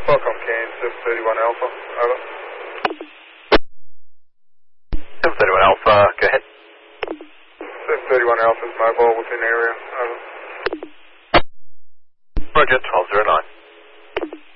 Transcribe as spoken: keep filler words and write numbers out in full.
Qualcomm Cairns, seven thirty-one Alpha, over. seven thirty-one Alpha, go ahead. seven thirty-one Alpha's mobile within area, over. Roger, twelve zero nine.